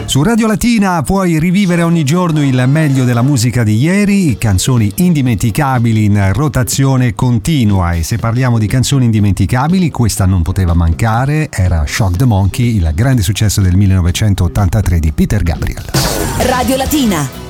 Su Radio Latina puoi rivivere ogni giorno il meglio della musica di ieri, canzoni indimenticabili in rotazione continua, e se parliamo di canzoni indimenticabili questa non poteva mancare, era Shock the Monkey, il grande successo del 1983 di Peter Gabriel. Radio Latina.